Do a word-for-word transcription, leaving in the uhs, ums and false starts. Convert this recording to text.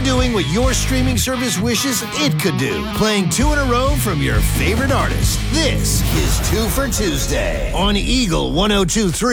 doing what your streaming service wishes it could do. Playing two in a row from your favorite artist. This is Two for Tuesday on Eagle one oh two three.